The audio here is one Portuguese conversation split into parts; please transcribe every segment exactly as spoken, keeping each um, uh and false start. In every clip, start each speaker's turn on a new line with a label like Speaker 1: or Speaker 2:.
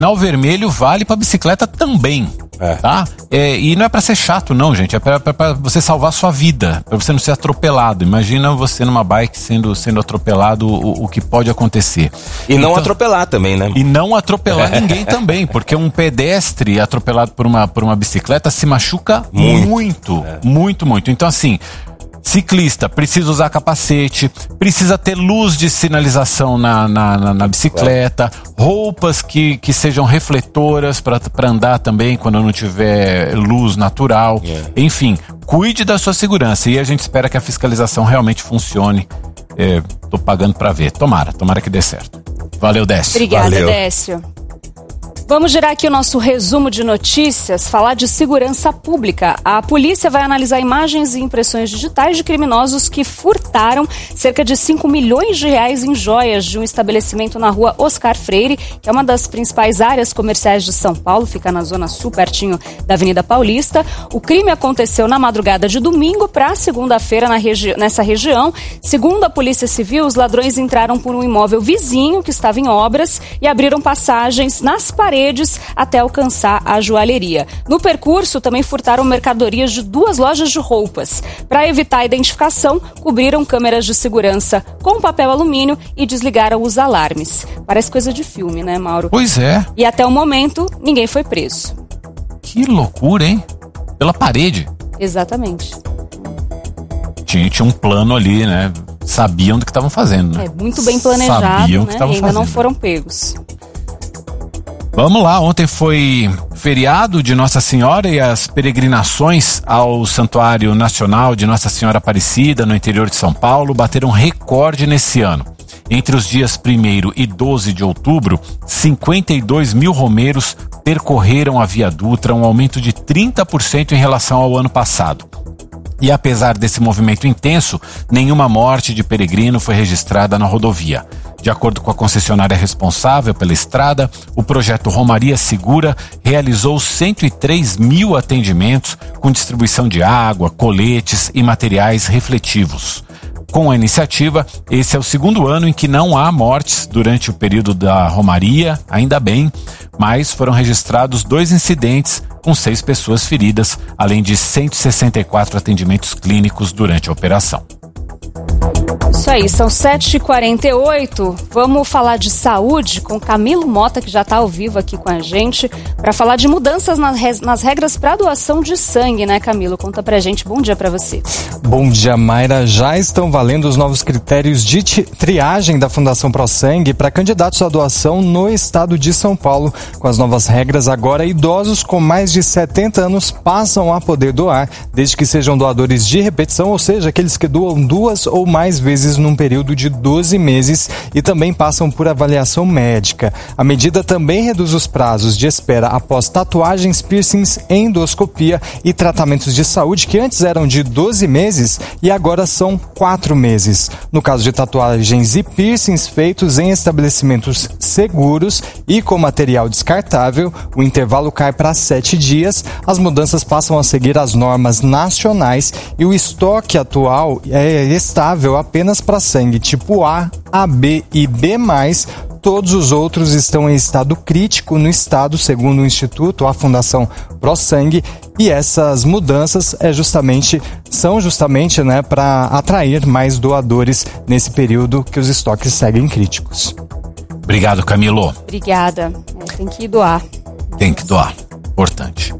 Speaker 1: sinal vermelho vale para bicicleta também. É. Tá? É, e não é pra ser chato, não, gente. É pra, pra, pra você salvar a sua vida, pra você não ser atropelado. Imagina você numa bike sendo, sendo atropelado, o, o que pode acontecer.
Speaker 2: E não então, atropelar também, né?
Speaker 1: E não atropelar é. ninguém também, porque um pedestre atropelado por uma, por uma bicicleta se machuca muito, muito, é. muito, muito. Então, assim, ciclista precisa usar capacete, precisa ter luz de sinalização na, na, na, na bicicleta, roupas que, que sejam refletoras para andar também quando não tiver luz natural. Yeah. Enfim, cuide da sua segurança e a gente espera que a fiscalização realmente funcione. É, tô pagando para ver. Tomara, tomara que dê certo. Valeu, Décio.
Speaker 3: Obrigada,
Speaker 2: Valeu.
Speaker 3: Décio. Vamos girar aqui o nosso resumo de notícias, falar de segurança pública. A polícia vai analisar imagens e impressões digitais de criminosos que furtaram cerca de cinco milhões de reais em joias de um estabelecimento na rua Oscar Freire, que é uma das principais áreas comerciais de São Paulo, fica na zona sul, pertinho da Avenida Paulista. O crime aconteceu na madrugada de domingo para segunda-feira na regi- nessa região. Segundo a Polícia Civil, os ladrões entraram por um imóvel vizinho que estava em obras e abriram passagens nas paredes até alcançar a joalheria. No percurso, também furtaram mercadorias de duas lojas de roupas. Para evitar a identificação, cobriram câmeras de segurança com papel alumínio e desligaram os alarmes. Parece coisa de filme, né, Mauro?
Speaker 1: Pois é.
Speaker 3: E até o momento, ninguém foi preso.
Speaker 1: Que loucura, hein? Pela parede.
Speaker 3: Exatamente.
Speaker 1: Tinha, tinha um plano ali, né? Sabiam do que estavam fazendo, né?
Speaker 3: É muito bem planejado,
Speaker 1: Sabiam
Speaker 3: né?
Speaker 1: que estavam
Speaker 3: E ainda
Speaker 1: fazendo.
Speaker 3: não foram pegos.
Speaker 1: Vamos lá, ontem foi feriado de Nossa Senhora e as peregrinações ao Santuário Nacional de Nossa Senhora Aparecida, no interior de São Paulo, bateram recorde nesse ano. Entre os dias primeiro e doze de outubro, cinquenta e dois mil romeiros percorreram a Via Dutra, um aumento de trinta por cento em relação ao ano passado. E apesar desse movimento intenso, nenhuma morte de peregrino foi registrada na rodovia. De acordo com a concessionária responsável pela estrada, o projeto Romaria Segura realizou cento e três mil atendimentos com distribuição de água, coletes e materiais refletivos. Com a iniciativa, esse é o segundo ano em que não há mortes durante o período da Romaria, ainda bem, mas foram registrados dois incidentes com seis pessoas feridas, além de cento e sessenta e quatro atendimentos clínicos durante a operação.
Speaker 3: Isso aí, são sete e quarenta e oito. Vamos falar de saúde com Camilo Mota, que já está ao vivo aqui com a gente, para falar de mudanças nas regras para doação de sangue, né, Camilo? Conta pra gente. Bom dia para você.
Speaker 4: Bom dia, Mayra. Já estão valendo os novos critérios de triagem da Fundação ProSangue para candidatos à doação no estado de São Paulo. Com as novas regras, agora idosos com mais de setenta anos passam a poder doar, desde que sejam doadores de repetição, ou seja, aqueles que doam duas ou mais vezes num período de doze meses e também passam por avaliação médica. A medida também reduz os prazos de espera após tatuagens, piercings, endoscopia e tratamentos de saúde que antes eram de doze meses e agora são quatro meses. No caso de tatuagens e piercings feitos em estabelecimentos seguros e com material descartável, o intervalo cai para sete dias. As mudanças passam a seguir as normas nacionais e o estoque atual é estável apenas para sangue tipo A, A B e B mais. Todos os outros estão em estado crítico no estado, segundo o Instituto, a Fundação ProSangue, e essas mudanças é justamente, são justamente né, para atrair mais doadores nesse período que os estoques seguem críticos.
Speaker 1: Obrigado, Camilo.
Speaker 3: Obrigada. É, tem que doar.
Speaker 1: Tem que doar. Importante.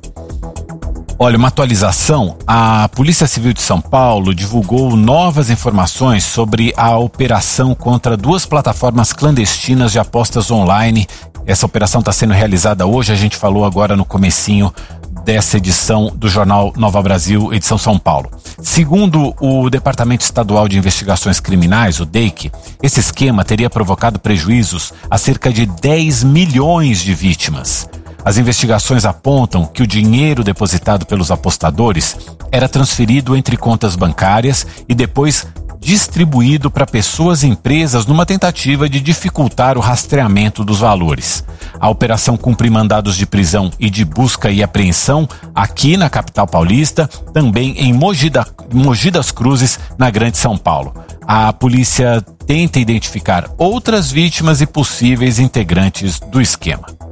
Speaker 1: Olha, uma atualização, a Polícia Civil de São Paulo divulgou novas informações sobre a operação contra duas plataformas clandestinas de apostas online. Essa operação está sendo realizada hoje, a gente falou agora no comecinho dessa edição do Jornal Nova Brasil, edição São Paulo. Segundo o Departamento Estadual de Investigações Criminais, o D E I C, esse esquema teria provocado prejuízos a cerca de dez milhões de vítimas. As investigações apontam que o dinheiro depositado pelos apostadores era transferido entre contas bancárias e depois distribuído para pessoas e empresas numa tentativa de dificultar o rastreamento dos valores. A operação cumpre mandados de prisão e de busca e apreensão aqui na capital paulista, também em Mogi, da, Mogi das Cruzes, na Grande São Paulo. A polícia tenta identificar outras vítimas e possíveis integrantes do esquema.